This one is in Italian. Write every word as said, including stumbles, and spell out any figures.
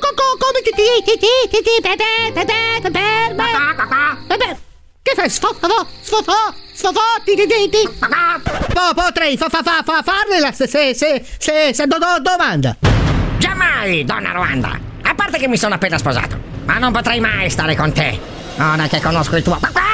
come ti ti ti ti ti ti bebe bebe bebe. Che fai? Sfofo, sfofo, sfofo, ti ti ti ti. Po, potrei fa fa fa fa farla se se se se se do, do, domanda. Giammai, donna Ruanda. A parte che mi sono appena sposato, ma non potrei mai stare con te. Ora che conosco il tuo